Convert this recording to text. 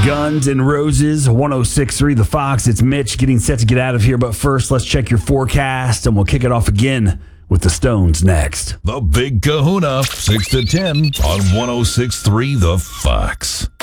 Guns N' Roses, 106.3 The Fox. It's Mitch getting set to get out of here. But first, let's check your forecast, and we'll kick it off again with the Stones next. The Big Kahuna, 6 to 10 on 106.3 The Fox.